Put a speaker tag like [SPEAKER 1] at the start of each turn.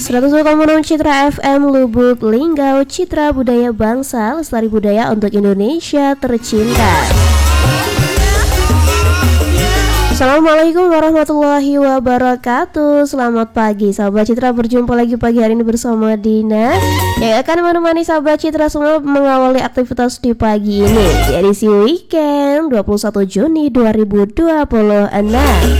[SPEAKER 1] 102,6 Citra FM Lubuk Linggau, Citra Budaya Bangsa, Lestari Budaya untuk Indonesia tercinta. Assalamualaikum warahmatullahi wabarakatuh. Selamat pagi sahabat Citra, berjumpa lagi pagi hari ini bersama Dina yang akan menemani sahabat Citra semua mengawali aktivitas di pagi ini di edisi weekend 21 Juni 2026.